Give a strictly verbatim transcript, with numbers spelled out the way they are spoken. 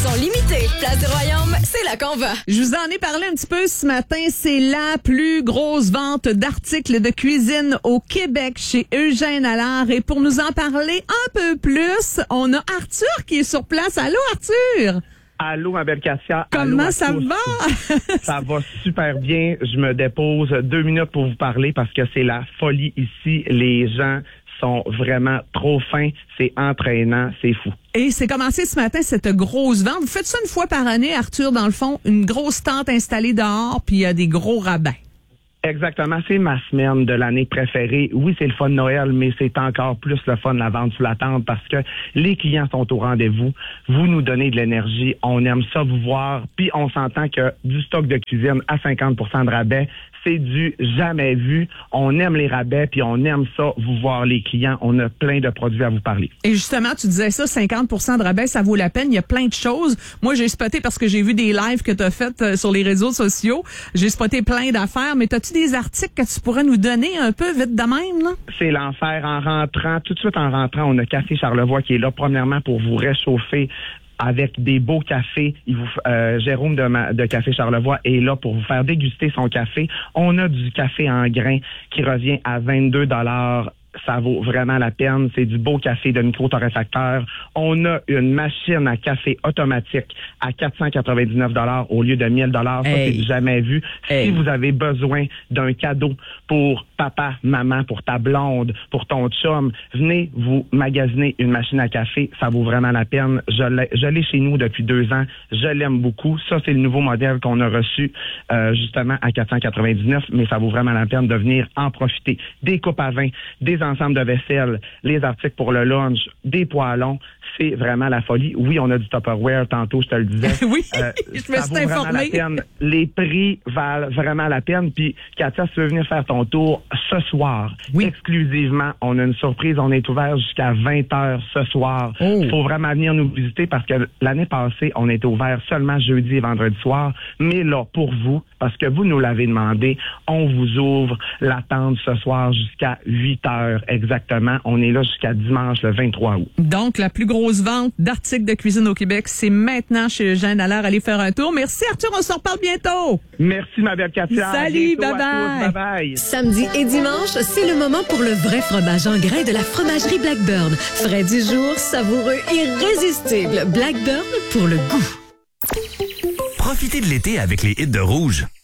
livraison limitée. Place du Royaume, c'est là qu'on va. Je vous en ai parlé un petit peu ce matin. C'est la plus grosse vente d'articles de cuisine au Québec chez Eugène Allard. Et pour nous en parler un peu plus, on a Arthur qui est sur place. Allô, Arthur? Allô, ma belle Cassia. Comment Allô ça tous. va? Ça va super bien. Je me dépose deux minutes pour vous parler parce que c'est la folie ici. Les gens sont vraiment trop fins. C'est entraînant. C'est fou. Et c'est commencé ce matin, cette grosse vente. Vous faites ça une fois par année, Arthur, dans le fond, une grosse tente installée dehors, puis il y a des gros rabais. Exactement, c'est ma semaine de l'année préférée. Oui, c'est le fun de Noël, mais c'est encore plus le fun de la vente sous la tente parce que les clients sont au rendez-vous. Vous nous donnez de l'énergie, on aime ça vous voir, puis on s'entend que du stock de cuisine à cinquante pour cent de rabais, c'est du jamais vu. On aime les rabais, puis on aime ça vous voir les clients. On a plein de produits à vous parler. Et justement, tu disais ça, cinquante pour cent de rabais, ça vaut la peine. Il y a plein de choses. Moi, j'ai spoté parce que j'ai vu des lives que tu as faites sur les réseaux sociaux. J'ai spoté plein d'affaires, mais as-tu des articles que tu pourrais nous donner un peu vite de même, là? C'est l'enfer. En rentrant, tout de suite en rentrant, on a Café Charlevoix qui est là, premièrement, pour vous réchauffer avec des beaux cafés. Il vous, euh, Jérôme de, ma, de Café Charlevoix est là pour vous faire déguster son café. On a du café en grains qui revient à vingt-deux dollars. Ça vaut vraiment la peine. C'est du beau café de micro-torréfacteur. On a une machine à café automatique à quatre cent quatre-vingt-dix-neuf dollars au lieu de mille dollars. Ça, hey. c'est du jamais vu. Hey. Si vous avez besoin d'un cadeau pour papa, maman, pour ta blonde, pour ton chum, venez vous magasiner une machine à café. Ça vaut vraiment la peine. Je l'ai, je l'ai chez nous depuis deux ans. Je l'aime beaucoup. Ça, c'est le nouveau modèle qu'on a reçu euh, justement à quatre cent quatre-vingt-dix-neuf, mais ça vaut vraiment la peine de venir en profiter. Des coupes à vin, des ensembles de vaisselle, les articles pour le lunch, des poêlons, c'est vraiment la folie. Oui, on a du Tupperware, tantôt, je te le disais. Oui, euh, je me ça suis vaut vraiment informée. la peine. Les prix valent vraiment la peine. Puis, Katia, si tu veux venir faire ton tour ce soir, oui. exclusivement, on a une surprise. On est ouvert jusqu'à vingt heures ce soir. Il oh. faut vraiment venir nous visiter parce que l'année passée, on était ouvert seulement jeudi et vendredi soir. Mais là, pour vous, parce que vous nous l'avez demandé, on vous ouvre la tente ce soir jusqu'à huit heures exactement. On est là jusqu'à dimanche, le vingt-trois août. Donc, la plus grosse vente d'articles de cuisine au Québec, c'est maintenant chez Eugène Allard. Allez faire un tour. Merci, Arthur. On se reparle bientôt. Merci, ma belle Katia. Salut, bye bye bye. Samedi et dimanche, c'est le moment pour le vrai fromage en grains de la fromagerie Blackburn. Frais du jour, savoureux, irrésistible. Blackburn pour le goût. Profitez de l'été avec les hits de Rouge.